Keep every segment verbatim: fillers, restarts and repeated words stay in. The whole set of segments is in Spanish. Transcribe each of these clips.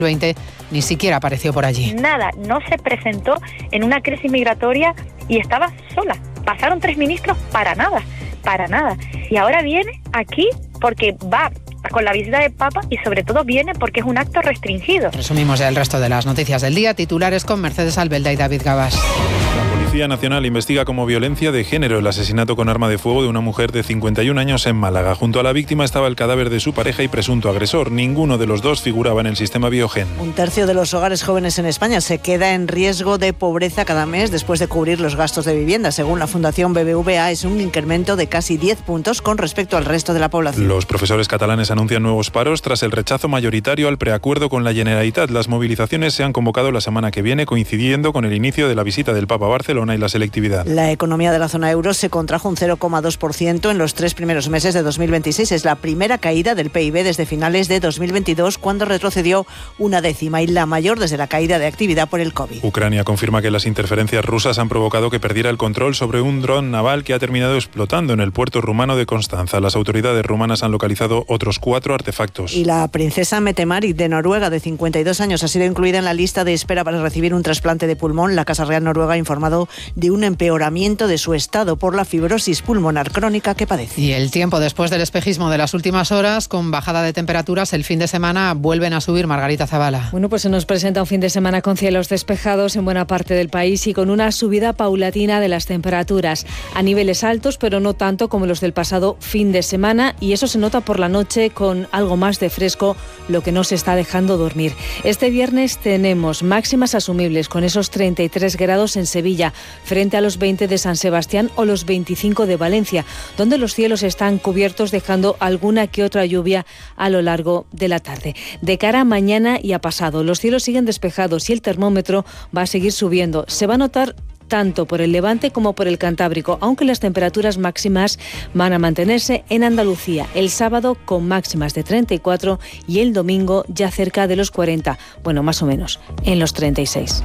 veinte ni siquiera apareció por allí. Nada, no se presentó en una crisis migratoria y estaba sola. Pasaron tres ministros para nada, para nada. Y ahora viene aquí porque va con la visita del Papa y sobre todo viene porque es un acto restringido. Resumimos ya el resto de las noticias del día. Titulares con Mercedes Albelda y David Gabas. La Policía Nacional investiga como violencia de género el asesinato con arma de fuego de una mujer de cincuenta y un años en Málaga. Junto a la víctima estaba el cadáver de su pareja y presunto agresor. Ninguno de los dos figuraba en el sistema Biogen. Un tercio de los hogares jóvenes en España se queda en riesgo de pobreza cada mes después de cubrir los gastos de vivienda. Según la Fundación B B V A, es un incremento de casi diez puntos con respecto al resto de la población. Los profesores catalanes anuncian nuevos paros tras el rechazo mayoritario al preacuerdo con la Generalitat. Las movilizaciones se han convocado la semana que viene, coincidiendo con el inicio de la visita del Papa a Barcelona y la selectividad. La economía de la zona euro se contrajo un cero coma dos por ciento en los tres primeros meses de dos mil veintiséis. Es la primera caída del P I B desde finales de dos mil veintidós, cuando retrocedió una décima, y la mayor desde la caída de actividad por el COVID. Ucrania confirma que las interferencias rusas han provocado que perdiera el control sobre un dron naval que ha terminado explotando en el puerto rumano de Constanza. Las autoridades rumanas han localizado otros cuatro artefactos. Y la princesa Mette-Marit de Noruega, de cincuenta y dos años, ha sido incluida en la lista de espera para recibir un trasplante de pulmón. La Casa Real Noruega ha informado de un empeoramiento de su estado por la fibrosis pulmonar crónica que padece. Y el tiempo después del espejismo de las últimas horas, con bajada de temperaturas, el fin de semana vuelven a subir. Margarita Zavala. Bueno, pues se nos presenta un fin de semana con cielos despejados en buena parte del país y con una subida paulatina de las temperaturas a niveles altos, pero no tanto como los del pasado fin de semana, y eso se nota por la noche con algo más de fresco, lo que no se está dejando dormir. Este viernes tenemos máximas asumibles con esos treinta y tres grados en Sevilla, frente a los veinte de San Sebastián o los veinticinco de Valencia, donde los cielos están cubiertos, dejando alguna que otra lluvia a lo largo de la tarde. De cara a mañana y a pasado, los cielos siguen despejados y el termómetro va a seguir subiendo. Se va a notar tanto por el Levante como por el Cantábrico, aunque las temperaturas máximas van a mantenerse en Andalucía. El sábado con máximas de treinta y cuatro y el domingo ya cerca de los cuarenta, bueno, más o menos, en los treinta y seis.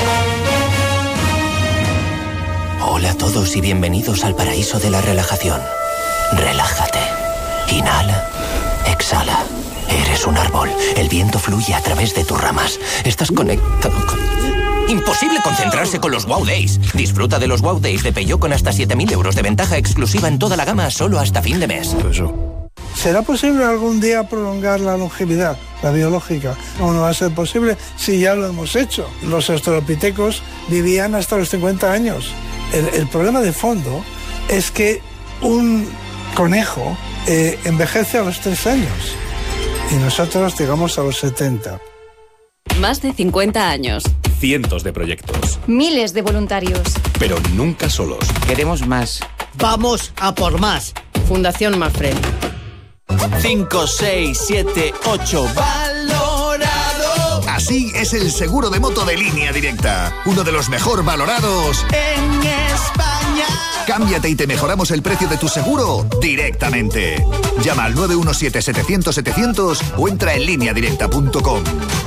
Hola a todos y bienvenidos al paraíso de la relajación. Relájate. Inhala. Exhala. Eres un árbol. El viento fluye a través de tus ramas. Estás conectado con... Imposible concentrarse con los Wow Days. Disfruta de los Wow Days de Peugeot con hasta siete mil euros de ventaja exclusiva en toda la gama solo hasta fin de mes. ¿Será posible algún día prolongar la longevidad, la biológica? ¿Cómo no va a ser posible si ya lo hemos hecho? Los australopitecos vivían hasta los cincuenta años. El, el problema de fondo es que un conejo eh, envejece a los tres años y nosotros llegamos a los setenta. Más de cincuenta años. Cientos de proyectos. Miles de voluntarios. Pero nunca solos. Queremos más. Vamos a por más. Fundación Mafre. cinco, seis, siete, ocho. ¡Valorado! Así es el seguro de moto de Línea Directa. Uno de los mejor valorados en España. Cámbiate y te mejoramos el precio de tu seguro directamente. Llama al nueve uno siete, setecientos, setecientos o entra en línea directa punto com.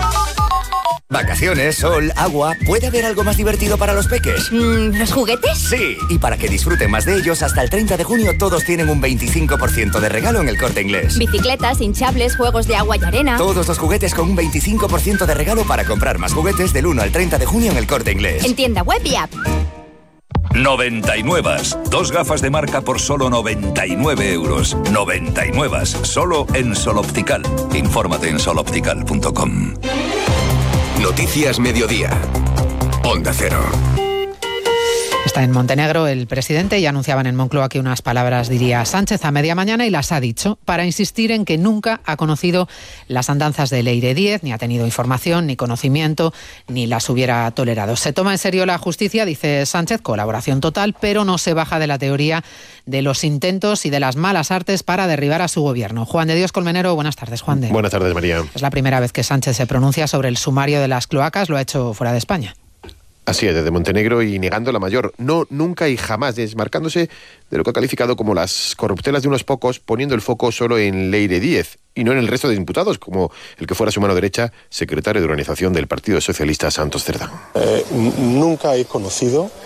Vacaciones, sol, agua... ¿Puede haber algo más divertido para los peques? Mm, ¿Los juguetes? Sí, y para que disfruten más de ellos, hasta el treinta de junio todos tienen un veinticinco por ciento de regalo en El Corte Inglés. Bicicletas, hinchables, juegos de agua y arena... Todos los juguetes con un veinticinco por ciento de regalo para comprar más juguetes del uno al treinta de junio en El Corte Inglés. En tienda web y app. noventa y nueve. Dos gafas de marca por solo noventa y nueve euros. noventa y nueve. Solo en Sol Optical. Infórmate en sol optical punto com. Noticias Mediodía. Onda Cero. Está en Montenegro el presidente y anunciaban en Moncloa que unas palabras diría Sánchez a media mañana y las ha dicho para insistir en que nunca ha conocido las andanzas de Leire Díez, ni ha tenido información, ni conocimiento, ni las hubiera tolerado. Se toma en serio la justicia, dice Sánchez, colaboración total, pero no se baja de la teoría de los intentos y de las malas artes para derribar a su gobierno. Juan de Dios Colmenero, buenas tardes, Juan de. Buenas tardes, María. Es la primera vez que Sánchez se pronuncia sobre el sumario de las cloacas, lo ha hecho fuera de España. Así es, desde Montenegro y negando la mayor. No, nunca y jamás, desmarcándose de lo que ha calificado como las corruptelas de unos pocos, poniendo el foco solo en Leire Díez y no en el resto de imputados, como el que fuera su mano derecha, secretario de organización del Partido Socialista, Santos Cerdán. Eh, nunca he conocido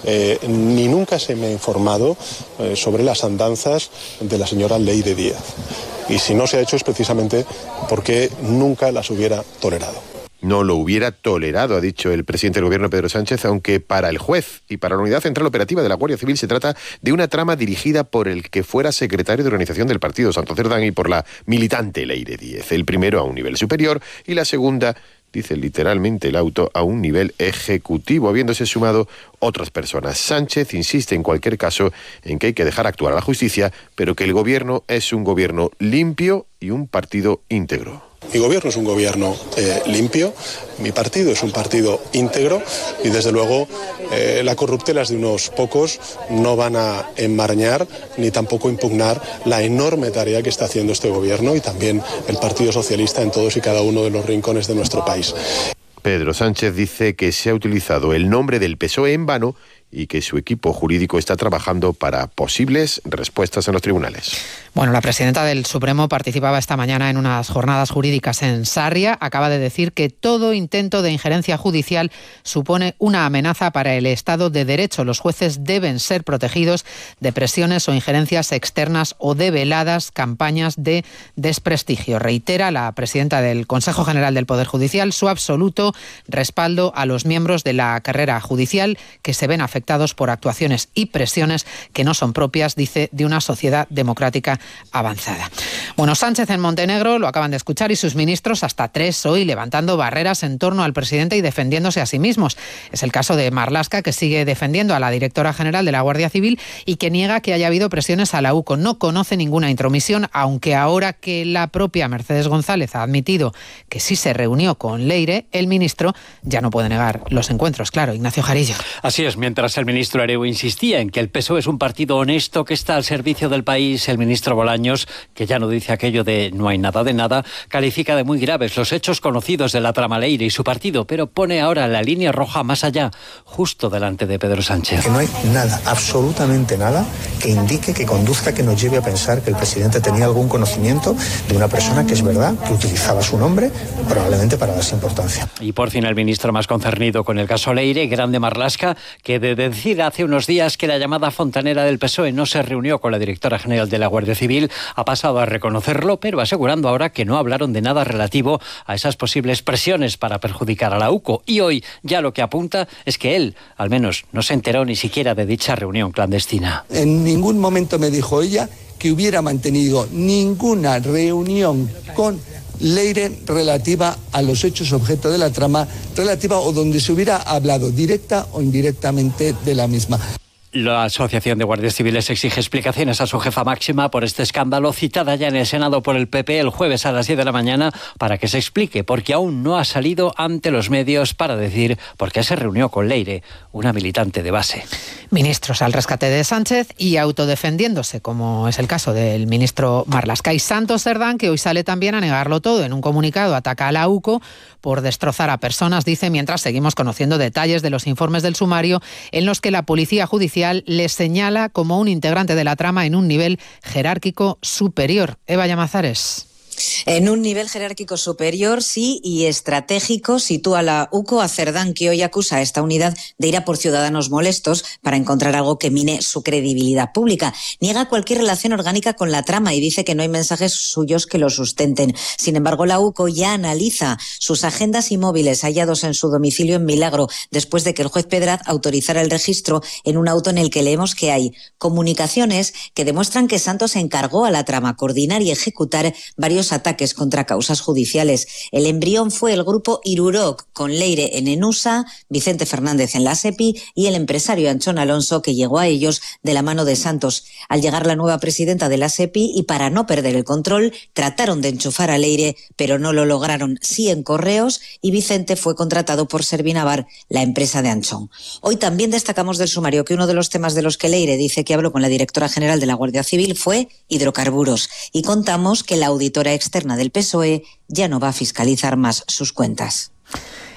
eh, ni nunca se me ha informado eh, sobre las andanzas de la señora Leyre Díaz. Y si no se ha hecho es precisamente porque nunca las hubiera tolerado. No lo hubiera tolerado, ha dicho el presidente del gobierno, Pedro Sánchez, aunque para el juez y para la Unidad Central Operativa de la Guardia Civil se trata de una trama dirigida por el que fuera secretario de organización del partido, Santo Cerdán, y por la militante Leyre Díez. El primero a un nivel superior y la segunda, dice literalmente el auto, a un nivel ejecutivo, habiéndose sumado otras personas. Sánchez insiste en cualquier caso en que hay que dejar actuar a la justicia, pero que el gobierno es un gobierno limpio y un partido íntegro. Mi gobierno es un gobierno eh, limpio, mi partido es un partido íntegro y desde luego eh, las corruptelas de unos pocos no van a enmarañar ni tampoco impugnar la enorme tarea que está haciendo este gobierno y también el Partido Socialista en todos y cada uno de los rincones de nuestro país. Pedro Sánchez dice que se ha utilizado el nombre del P S O E en vano y que su equipo jurídico está trabajando para posibles respuestas en los tribunales. Bueno, la presidenta del Supremo participaba esta mañana en unas jornadas jurídicas en Sarria. Acaba de decir que todo intento de injerencia judicial supone una amenaza para el Estado de Derecho. Los jueces deben ser protegidos de presiones o injerencias externas o de veladas campañas de desprestigio. Reitera la presidenta del Consejo General del Poder Judicial su absoluto respaldo a los miembros de la carrera judicial que se ven afectados por actuaciones y presiones que no son propias, dice, de una sociedad democrática avanzada. Bueno, Sánchez en Montenegro, lo acaban de escuchar, y sus ministros, hasta tres hoy, levantando barreras en torno al presidente y defendiéndose a sí mismos. Es el caso de Marlaska, que sigue defendiendo a la directora general de la Guardia Civil y que niega que haya habido presiones a la UCO. No conoce ninguna intromisión, aunque ahora que la propia Mercedes González ha admitido que sí se reunió con Leyre, el ministro ya no puede negar los encuentros. Claro, Ignacio Jarillo. Así es, mientras el ministro Ereu insistía en que el P S O E es un partido honesto que está al servicio del país, el ministro Bolaños, que ya no dice aquello de no hay nada de nada, califica de muy graves los hechos conocidos de la trama Leyre y su partido, pero pone ahora la línea roja más allá, justo delante de Pedro Sánchez. Que no hay nada, absolutamente nada, que indique, que conduzca, que nos lleve a pensar que el presidente tenía algún conocimiento de una persona que es verdad, que utilizaba su nombre, probablemente para darse importancia. Y por fin el ministro más concernido con el caso Leyre, Grande Marlaska, que de decir hace unos días que la llamada fontanera del P S O E no se reunió con la directora general de la Guardia Civil, ha pasado a reconocerlo, pero asegurando ahora que no hablaron de nada relativo a esas posibles presiones para perjudicar a la UCO. Y hoy ya lo que apunta es que él, al menos, no se enteró ni siquiera de dicha reunión clandestina. En ningún momento me dijo ella que hubiera mantenido ninguna reunión con Leyre relativa a los hechos objeto de la trama, relativa o donde se hubiera hablado directa o indirectamente de la misma. La Asociación de Guardias Civiles exige explicaciones a su jefa máxima por este escándalo, citada ya en el Senado por el P P el jueves a las diez de la mañana, para que se explique, porque aún no ha salido ante los medios para decir por qué se reunió con Leyre, una militante de base. Ministros al rescate de Sánchez y autodefendiéndose, como es el caso del ministro Marlaska. Y Santo Cerdán, que hoy sale también a negarlo todo. En un comunicado ataca a la UCO por destrozar a personas, dice, mientras seguimos conociendo detalles de los informes del sumario en los que la Policía Judicial le señala como un integrante de la trama en un nivel jerárquico superior. Eva Llamazares. En un nivel jerárquico superior, sí, y estratégico, sitúa la UCO a Cerdán, que hoy acusa a esta unidad de ir a por ciudadanos molestos para encontrar algo que mine su credibilidad pública. Niega cualquier relación orgánica con la trama y dice que no hay mensajes suyos que lo sustenten. Sin embargo, la UCO ya analiza sus agendas y móviles hallados en su domicilio en Milagro, después de que el juez Pedraz autorizara el registro en un auto en el que leemos que hay comunicaciones que demuestran que Santos encargó a la trama coordinar y ejecutar varios ataques contra causas judiciales. El embrión fue el grupo Iruroc, con Leyre en Enusa, Vicente Fernández en la SEPI y el empresario Anchón Alonso, que llegó a ellos de la mano de Santos. Al llegar la nueva presidenta de la SEPI y para no perder el control, trataron de enchufar a Leyre, pero no lo lograron. Sí en Correos, y Vicente fue contratado por Servinavar, la empresa de Anchón. Hoy también destacamos del sumario que uno de los temas de los que Leyre dice que habló con la directora general de la Guardia Civil fue hidrocarburos. Y contamos que la auditora externa del P S O E ya no va a fiscalizar más sus cuentas.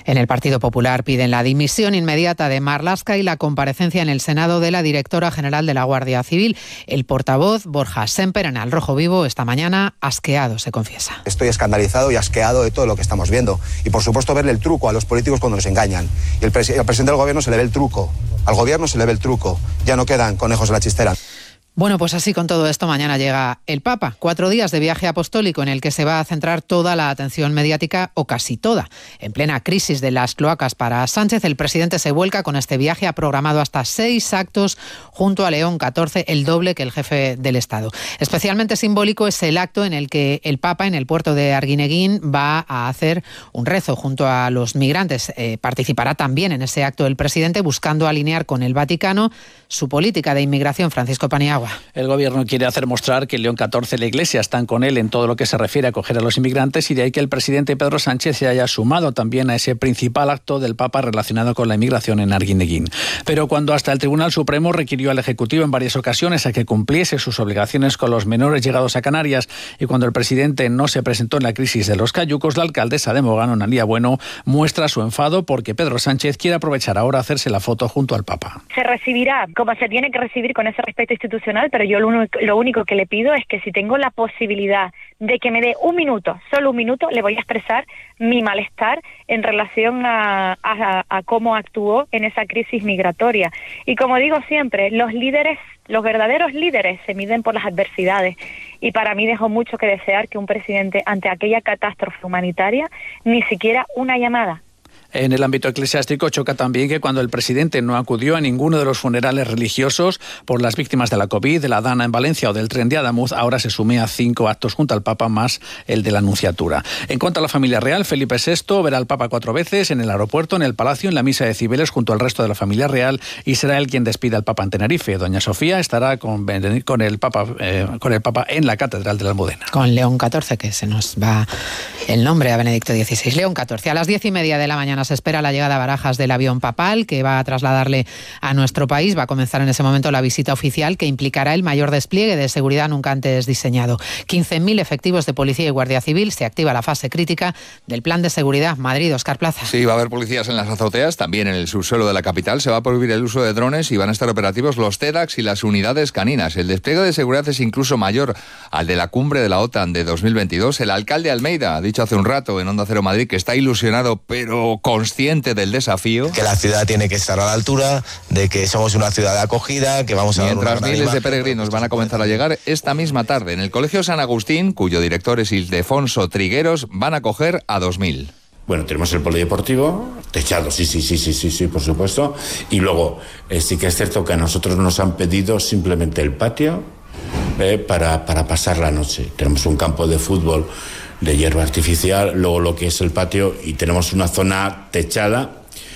En el Partido Popular piden la dimisión inmediata de Marlaska y la comparecencia en el Senado de la directora general de la Guardia Civil. El portavoz, Borja Semper, en Al Rojo Vivo, esta mañana asqueado, se confiesa. Estoy escandalizado y asqueado de todo lo que estamos viendo. Y por supuesto verle el truco a los políticos cuando nos engañan. Y el, pres- el presidente del gobierno se le ve el truco. Al gobierno se le ve el truco. Ya no quedan conejos en la chistera. Bueno, pues así con todo esto, mañana llega el Papa. Cuatro días de viaje apostólico en el que se va a centrar toda la atención mediática, o casi toda. En plena crisis de las cloacas para Sánchez, el presidente se vuelca con este viaje. Ha programado hasta seis actos junto a León catorce, el doble que el jefe del Estado. Especialmente simbólico es el acto en el que el Papa, en el puerto de Arguineguín, va a hacer un rezo junto a los migrantes. Eh, participará también en ese acto el presidente, buscando alinear con el Vaticano su política de inmigración. Francisco Paniagua. El gobierno quiere hacer mostrar que León catorce y la Iglesia están con él en todo lo que se refiere a acoger a los inmigrantes, y de ahí que el presidente Pedro Sánchez se haya sumado también a ese principal acto del Papa relacionado con la inmigración en Arguineguín. Pero cuando hasta el Tribunal Supremo requirió al Ejecutivo en varias ocasiones a que cumpliese sus obligaciones con los menores llegados a Canarias, y cuando el presidente no se presentó en la crisis de los cayucos, la alcaldesa de Mogán, Analía Bueno, muestra su enfado porque Pedro Sánchez quiere aprovechar ahora a hacerse la foto junto al Papa. Se recibirá como se tiene que recibir, con ese respeto institucional, pero yo lo único, lo único que le pido es que si tengo la posibilidad de que me dé un minuto, solo un minuto, le voy a expresar mi malestar en relación a, a, a cómo actuó en esa crisis migratoria. Y como digo siempre, los líderes, los verdaderos líderes se miden por las adversidades, y para mí dejó mucho que desear que un presidente, ante aquella catástrofe humanitaria, ni siquiera una llamada. En el ámbito eclesiástico choca también que cuando el presidente no acudió a ninguno de los funerales religiosos por las víctimas de la COVID, de la Dana en Valencia o del tren de Adamuz, ahora se sume a cinco actos junto al Papa más el de la Anunciatura. En cuanto a la familia real, Felipe sexto verá al Papa cuatro veces en el aeropuerto, en el Palacio, en la misa de Cibeles junto al resto de la familia real, y será él quien despida al Papa en Tenerife. Doña Sofía estará con, con, el, Papa, eh, con el Papa en la Catedral de la Almudena. Con León catorce, que se nos va el nombre a Benedicto dieciséis. León catorce. A las diez y media de la mañana se espera la llegada a Barajas del avión papal que va a trasladarle a nuestro país. Va a comenzar en ese momento la visita oficial, que implicará el mayor despliegue de seguridad nunca antes diseñado. quince mil efectivos de policía y guardia civil. Se activa la fase crítica del plan de seguridad. Madrid, Óscar Plaza. Sí, va a haber policías en las azoteas, también en el subsuelo de la capital. Se va a prohibir el uso de drones y van a estar operativos los TEDx y las unidades caninas. El despliegue de seguridad es incluso mayor al de la cumbre de la OTAN de dos mil veintidós. El alcalde Almeida ha dicho hace un rato en Onda Cero Madrid que está ilusionado pero consciente del desafío. Que la ciudad tiene que estar a la altura, de que somos una ciudad de acogida, que vamos a... Mientras miles de peregrinos van a comenzar a llegar esta misma tarde. En el Colegio San Agustín, cuyo director es Ildefonso Trigueros, van a acoger a dos mil. Bueno, tenemos el polideportivo techado, sí, sí, sí, sí, sí, sí, por supuesto. Y luego, eh, sí que es cierto que a nosotros nos han pedido simplemente el patio eh, para, para pasar la noche. Tenemos un campo de fútbol de hierba artificial, luego lo que es el patio, y tenemos una zona techada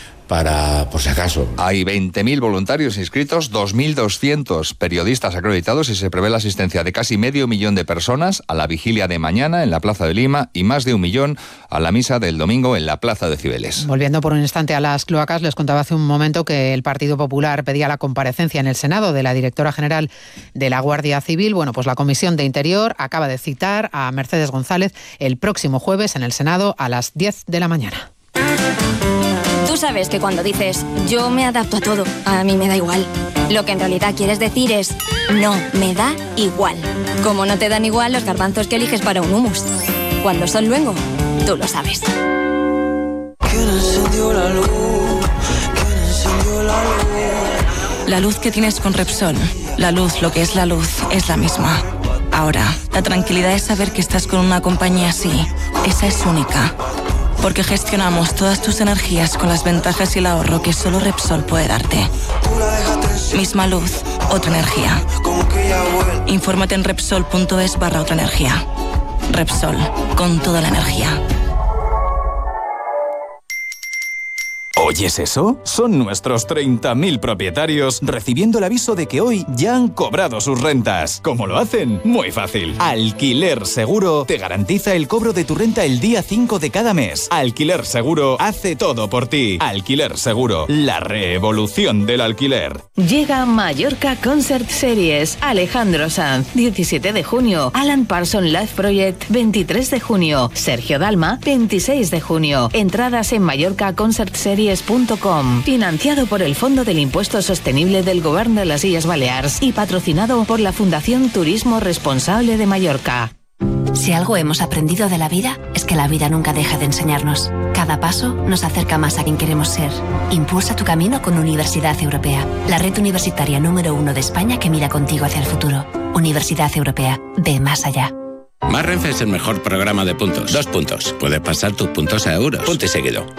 para, por si acaso. Hay veinte mil voluntarios inscritos, dos mil doscientos periodistas acreditados, y se prevé la asistencia de casi medio millón de personas a la vigilia de mañana en la Plaza de Lima y más de un millón a la misa del domingo en la Plaza de Cibeles. Volviendo por un instante a las cloacas, les contaba hace un momento que el Partido Popular pedía la comparecencia en el Senado de la directora general de la Guardia Civil. Bueno, pues la Comisión de Interior acaba de citar a Mercedes González el próximo jueves en el Senado a las diez de la mañana. Tú sabes que cuando dices yo me adapto a todo, a mí me da igual, lo que en realidad quieres decir es no, me da igual. Como no te dan igual los garbanzos que eliges para un hummus. Cuando son luengo, tú lo sabes. ¿Quién encendió la luz? ¿Quién encendió la luz? La luz que tienes con Repsol, la luz, lo que es la luz, es la misma. Ahora, la tranquilidad es saber que estás con una compañía así. Esa es única. Porque gestionamos todas tus energías con las ventajas y el ahorro que solo Repsol puede darte. Misma luz, otra energía. Infórmate en Repsol.es barra otra energía. Repsol, con toda la energía. ¿Oyes eso? Son nuestros treinta mil propietarios recibiendo el aviso de que hoy ya han cobrado sus rentas. ¿Cómo lo hacen? Muy fácil. Alquiler Seguro te garantiza el cobro de tu renta el día cinco de cada mes. Alquiler Seguro hace todo por ti. Alquiler Seguro, la revolución del alquiler. Llega Mallorca Concert Series. Alejandro Sanz, diecisiete de junio. Alan Parsons Live Project, veintitrés de junio. Sergio Dalma, veintiséis de junio. Entradas en mallorca concert series punto com. Financiado por el Fondo del Impuesto Sostenible del Govern de las Illes Balears y patrocinado por la Fundación Turismo Responsable de Mallorca. Si algo hemos aprendido de la vida, es que la vida nunca deja de enseñarnos. Cada paso nos acerca más a quien queremos ser. Impulsa tu camino con Universidad Europea, la red universitaria número uno de España que mira contigo hacia el futuro. Universidad Europea, ve más allá. Más Renfe es el mejor programa de puntos. Dos puntos. Puedes pasar tus puntos a euros. Punto y seguido.